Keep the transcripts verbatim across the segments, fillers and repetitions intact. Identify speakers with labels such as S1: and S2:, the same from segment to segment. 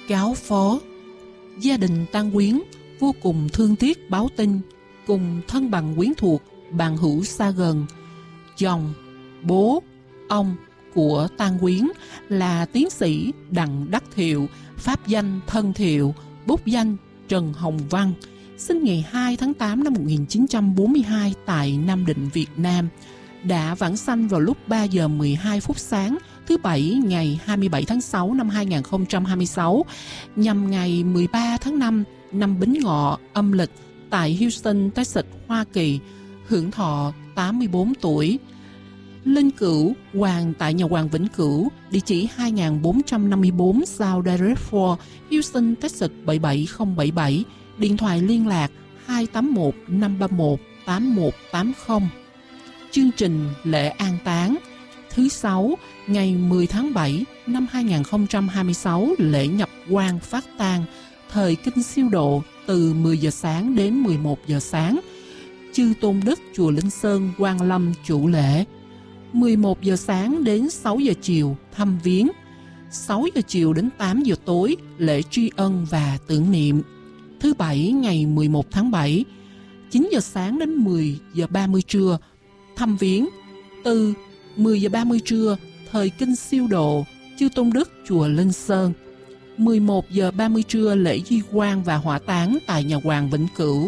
S1: cáo phó. Gia đình tang quyến vô cùng thương tiếc báo tin cùng thân bằng quyến thuộc, bạn hữu xa gần. Chồng, bố, ông của tang quyến là tiến sĩ Đặng Đắc Thiệu, pháp danh Thân Thiệu, bút danh Trần Hồng Văn, sinh ngày hai tháng tám năm một nghìn chín trăm bốn mươi hai tại Nam Định, Việt Nam, đã vãng sanh vào lúc ba giờ mười hai phút sáng thứ Bảy ngày hai mươi bảy tháng sáu năm hai nghìn không trăm hai mươi sáu, nhằm ngày mười ba tháng năm năm Bính Ngọ âm lịch tại Houston, Texas, Hoa Kỳ, hưởng thọ tám mươi bốn tuổi. Linh cữu hoàng tại nhà hoàng Vĩnh Cửu, địa chỉ hai nghìn bốn trăm năm mươi bốn South Dallas, Houston, Texas bảy bảy không bảy bảy, điện thoại liên lạc hai tám một năm ba một tám một tám không. Chương trình lễ an táng: thứ Sáu, ngày mười tháng bảy năm hai nghìn không trăm hai mươi sáu, lễ nhập quan phát tang, thời kinh siêu độ từ mười giờ sáng đến mười một giờ sáng. Chư Tôn Đức chùa Linh Sơn, Quang Lâm chủ lễ. mười một giờ sáng đến sáu giờ chiều thăm viếng. sáu giờ chiều đến tám giờ tối lễ tri ân và tưởng niệm. Thứ Bảy ngày mười một tháng bảy, chín giờ sáng đến mười giờ ba mươi trưa thăm viếng. Từ mười giờ ba mươi trưa thời kinh siêu độ Chư Tôn Đức chùa Linh Sơn. mười một giờ ba mươi trưa lễ di quan và hỏa táng tại nhà hoàng Vĩnh Cửu.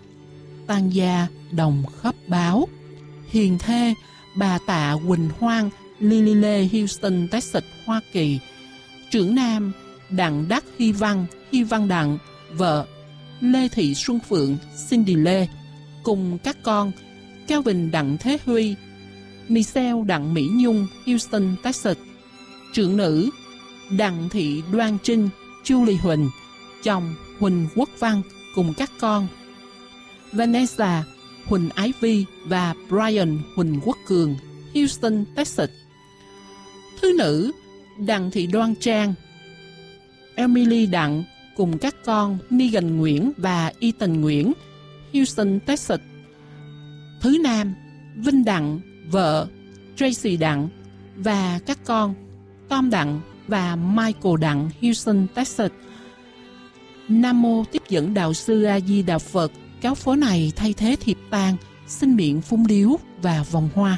S1: Tang gia đồng khắp báo. Hiền thê bà Tạ Quỳnh Hoang, Lily Lê, Houston, Texas, Hoa Kỳ. Trưởng nam Đặng Đắc Hy Văn, Hy Văn Đặng, vợ Lê Thị Xuân Phượng, Cindy Lê, cùng các con Kelvin Đặng Thế Huy, Michelle Đặng Mỹ Nhung, Houston, Texas. Trưởng nữ Đặng Thị Đoan Trinh, Julie Huỳnh, chồng Huỳnh Quốc Văn, cùng các con Vanessa Huỳnh Ái Vi và Brian Huỳnh Quốc Cường, Houston, Texas. Thứ nữ Đặng Thị Đoan Trang, Emily Đặng, cùng các con Megan Nguyễn và Ethan Nguyễn, Houston, Texas. Thứ nam Vinh Đặng, vợ Tracy Đặng và các con Tom Đặng và Michael Đặng, Houston, Texas. Nam mô tiếp dẫn đạo sư A Di Đà Phật. Cáo phó này thay thế thiệp tang, xin miệng phúng điếu và vòng hoa.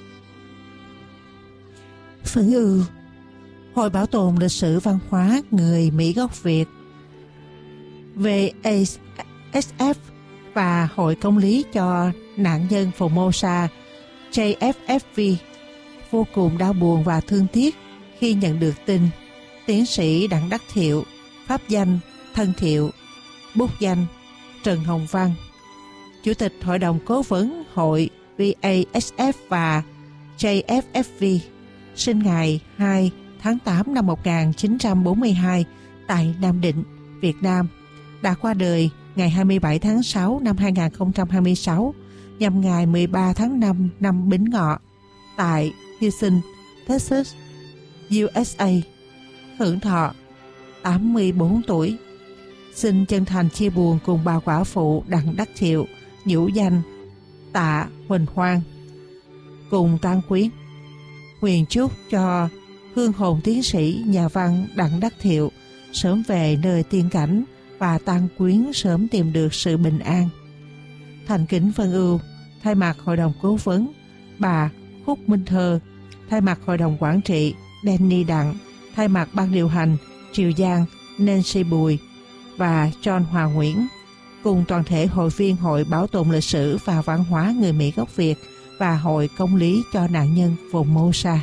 S2: Phấn ưu Hội Bảo tồn Lịch sử Văn hóa Người Mỹ gốc Việt vê a ét ép và Hội Công lý cho nạn nhân Formosa J F F V vô cùng đau buồn và thương tiếc khi nhận được tin tiến sĩ Đặng Đắc Thiệu, pháp danh Thân Thiệu, bút danh Trần Hồng Văn, Chủ tịch Hội đồng Cố vấn Hội vê a ét ép và J F F V, sinh ngày hai tháng tám năm một nghìn chín trăm bốn mươi hai tại Nam Định, Việt Nam, đã qua đời ngày hai mươi bảy tháng sáu năm hai nghìn không trăm hai mươi sáu, nhằm ngày mười ba tháng năm năm Bính Ngọ tại Houston, Texas, u ét a, hưởng thọ tám mươi bốn tuổi. Xin chân thành chia buồn cùng bà quả phụ Đặng Đắc Thiệu, nhũ danh Tạ Huỳnh Hoang, cùng tang quyến. Nguyện chúc cho hương hồn tiến sĩ nhà văn Đặng Đắc Thiệu sớm về nơi tiên cảnh và tang quyến sớm tìm được sự bình an. Thành kính phân ưu thay mặt Hội đồng Cố vấn bà Khúc Minh Thơ, thay mặt Hội đồng Quản trị Danny Đặng, thay mặt ban điều hành Triều Giang Nancy Bùi và John Hoàng Nguyễn, cùng toàn thể hội viên Hội Bảo tồn Lịch sử và Văn hóa Người Mỹ gốc Việt và Hội Công lý cho nạn nhân Formosa.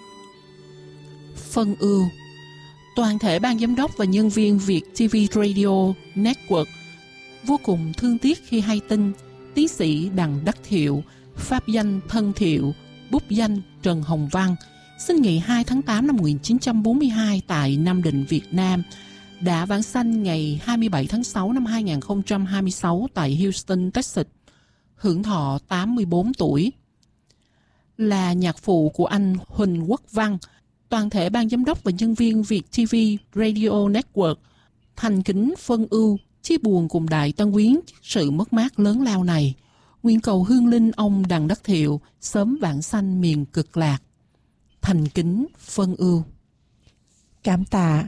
S1: Phân ưu toàn thể ban giám đốc và nhân viên Việt ti vi Radio Network vô cùng thương tiếc khi hay tin tiến sĩ Đặng Đắc Thiệu, pháp danh Thân Thiệu, bút danh Trần Hồng Văn, sinh ngày hai tháng tám năm một nghìn chín trăm bốn mươi hai tại Nam Định, Việt Nam, đã vãng sanh ngày hai mươi bảy tháng sáu năm hai nghìn không trăm hai mươi sáu tại Houston, Texas, hưởng thọ tám mươi bốn tuổi. Là nhạc phụ của anh Huỳnh Quốc Văn, toàn thể ban giám đốc và nhân viên Việt ti vi Radio Network thành kính phân ưu chia buồn cùng đại tang quyến sự mất mát lớn lao này. Nguyện cầu hương linh ông Đặng Đắc Thiệu sớm vãng sanh miền cực lạc. Thành kính phân ưu.
S2: Cảm tạ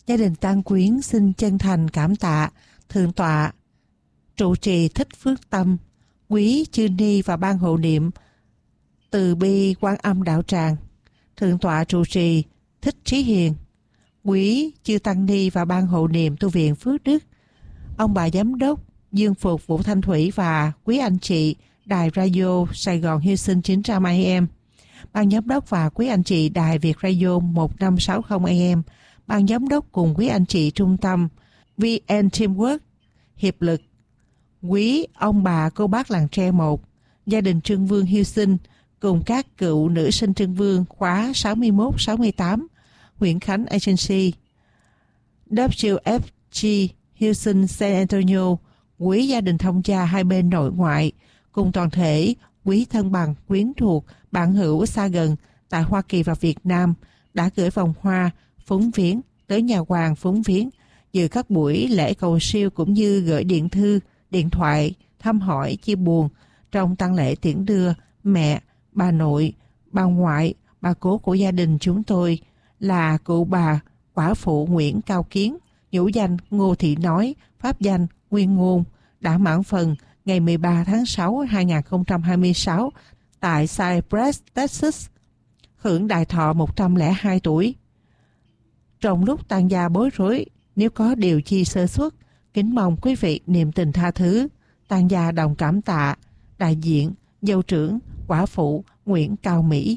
S2: Gia đình Tăng Quyến xin chân thành cảm tạ Thượng tọa trụ trì Thích Phước Tâm, quý chư ni và ban hộ niệm Từ Bi Quan Âm Đạo Tràng, Thượng tọa trụ trì Thích Trí Hiền, quý chư tăng ni và ban hộ niệm tu viện Phước Đức, ông bà giám đốc Dương Phục Vũ Thanh Thủy và quý anh chị Đài Radio Sài Gòn Houston chín trăm A M, ban giám đốc và quý anh chị Đài Việt Radio một năm sáu không A M, ban giám đốc cùng quý anh chị trung tâm vê en Teamwork, Hiệp lực, quý ông bà cô bác làng tre một, gia đình Trương Vương Houston cùng các cựu nữ sinh Trương Vương khóa sáu mươi mốt sáu mươi tám, Nguyễn Khánh Agency, W F G Houston San Antonio, quý gia đình thông gia hai bên nội ngoại, cùng toàn thể quý thân bằng quyến thuộc bạn hữu xa gần tại Hoa Kỳ và Việt Nam đã gửi vòng hoa phúng viếng tới nhà hoàng phúng viếng, dự các buổi lễ cầu siêu cũng như gửi điện thư, điện thoại thăm hỏi chia buồn trong tang lễ tiễn đưa mẹ, bà nội, bà ngoại, bà cố của gia đình chúng tôi là cụ bà quả phụ Nguyễn Cao Kiến, nhũ danh Ngô Thị Nói, pháp danh Nguyên Ngôn, đã mãn phần ngày mười ba tháng sáu năm hai nghìn không trăm hai mươi sáu tại Cypress, Texas, hưởng đại thọ một trăm lẻ hai tuổi. Trong lúc tang gia bối rối, nếu có điều chi sơ suất, kính mong quý vị niệm tình tha thứ. Tang gia đồng cảm tạ đại diện dâu trưởng quả phụ Nguyễn Cao Mỹ.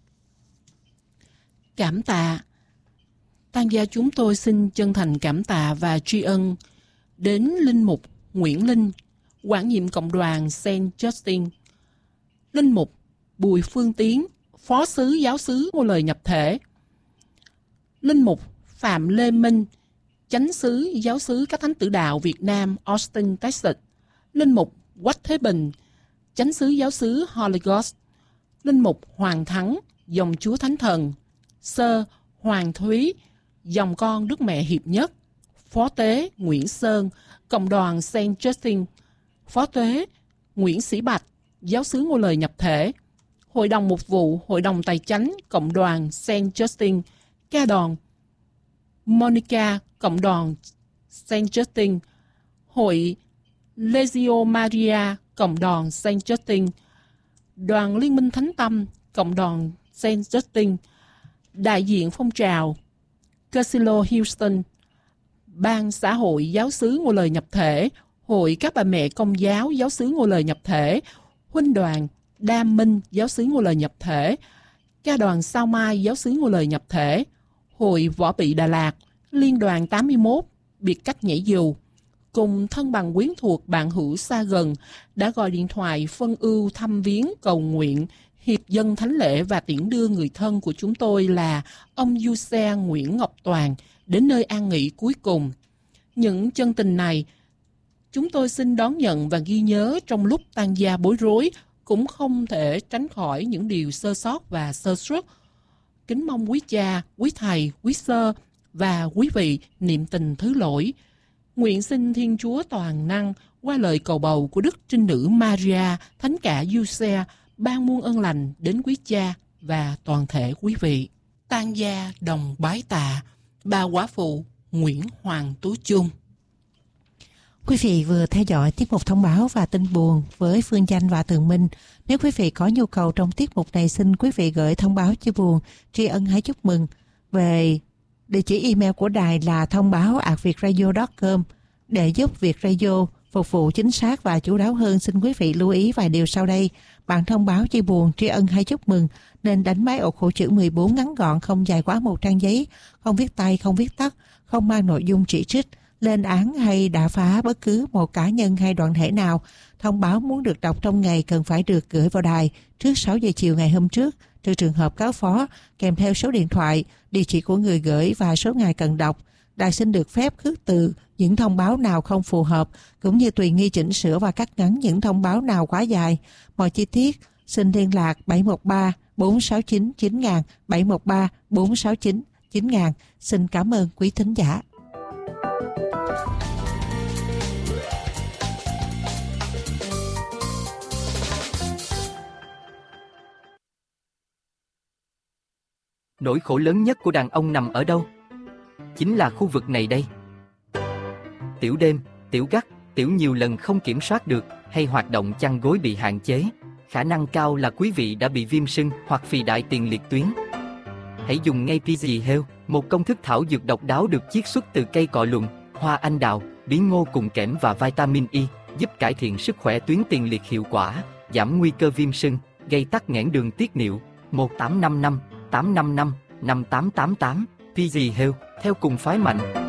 S1: Cảm tạ. Tang gia chúng tôi xin chân thành cảm tạ và tri ân đến Linh Mục Nguyễn Linh, quản nhiệm cộng đoàn Saint Justin, Linh Mục Bùi Phương Tiến, Phó Sứ Giáo Sứ Ngôi Lời Nhập Thể, Linh Mục Phạm Lê Minh, Chánh Sứ Giáo Sứ các Thánh Tử Đạo Việt Nam, Austin, Texas, Linh Mục Quách Thế Bình, Chánh Sứ Giáo Sứ Holy Ghost, Linh Mục Hoàng Thắng, dòng Chúa Thánh Thần, Sơ Hoàng Thúy, dòng con Đức Mẹ Hiệp Nhất, Phó Tế Nguyễn Sơn, cộng đoàn Saint Justin, Phó Tế Nguyễn Sĩ Bạch, Giáo Sứ Ngôi Lời Nhập Thể, Hội đồng Mục vụ, Hội đồng Tài chánh, cộng đoàn Saint Justin, ca đoàn Monica, cộng đoàn Saint Justin, Hội Legio Maria, cộng đoàn Saint Justin, đoàn Liên minh Thánh Tâm, cộng đoàn Saint Justin, đại diện phong trào Casilo Houston, ban xã hội Giáo Xứ Ngôi Lời Nhập Thể, Hội các bà mẹ Công giáo Giáo Xứ Ngôi Lời Nhập Thể, huynh đoàn Đam Minh Giáo Xứ Ngôi Lời Nhập Thể, ca đoàn Sao Mai Giáo Xứ Ngôi Lời Nhập Thể, Hội Võ Bị Đà Lạt, Liên đoàn tám mươi mốt, biệt cách nhảy dù, cùng thân bằng quyến thuộc bạn hữu xa gần đã gọi điện thoại phân ưu thăm viếng cầu nguyện hiệp dân thánh lễ và tiễn đưa người thân của chúng tôi là ông Du Xe Nguyễn Ngọc Toàn đến nơi an nghỉ cuối cùng. Những chân tình này chúng tôi xin đón nhận và ghi nhớ trong lúc tang gia bối rối, cũng không thể tránh khỏi những điều sơ sót và sơ suất. Kính mong quý cha, quý thầy, quý sơ và quý vị niệm tình thứ lỗi. Nguyện xin Thiên Chúa toàn năng qua lời cầu bầu của Đức Trinh Nữ Maria, Thánh cả Giuse ban muôn ơn lành đến quý cha và toàn thể quý vị. Tang gia đồng bái tạ bà quả phụ Nguyễn Hoàng Tú Chung.
S2: Quý vị vừa theo dõi tiết mục thông báo và tin buồn với Phương Chanh và Tường Minh. Nếu quý vị có nhu cầu trong tiết mục này, xin quý vị gửi thông báo chia buồn, tri ân hay chúc mừng về địa chỉ email của đài là thông báo a t việtradio chấm com. Để giúp Việt Radio phục vụ chính xác và chu đáo hơn, xin quý vị lưu ý vài điều sau đây. Bạn thông báo chia buồn, tri ân hay chúc mừng nên đánh máy ổ khổ chữ mười bốn ngắn gọn, không dài quá một trang giấy, không viết tay, không viết tắt, không mang nội dung chỉ trích, lên án hay đả phá bất cứ một cá nhân hay đoàn thể nào. Thông báo muốn được đọc trong ngày cần phải được gửi vào đài trước sáu giờ chiều ngày hôm trước, trừ trường hợp cáo phó, kèm theo số điện thoại, địa chỉ của người gửi và số ngày cần đọc. Đài xin được phép khước từ những thông báo nào không phù hợp, cũng như tùy nghi chỉnh sửa và cắt ngắn những thông báo nào quá dài. Mọi chi tiết xin liên lạc bảy một ba bốn sáu chín chín nghìn, bảy một ba bốn sáu chín chín nghìn. Xin cảm ơn quý thính giả.
S3: Nỗi khổ lớn nhất của đàn ông nằm ở đâu? chính là khu vực này đây. Tiểu đêm, tiểu gắt, tiểu nhiều lần không kiểm soát được, hay hoạt động chăn gối bị hạn chế. Khả năng cao là quý vị đã bị viêm sưng hoặc phì đại tiền liệt tuyến. Hãy dùng ngay pê giê Health, một công thức thảo dược độc đáo được chiết xuất từ cây cọ lùn, hoa anh đào, bí ngô cùng kẽm và vitamin E, giúp cải thiện sức khỏe tuyến tiền liệt hiệu quả, giảm nguy cơ viêm sưng, gây tắc nghẽn đường tiết niệu. Một tám năm năm, tám năm năm, năm tám tám tám, pê giê Health, theo cùng phái mạnh.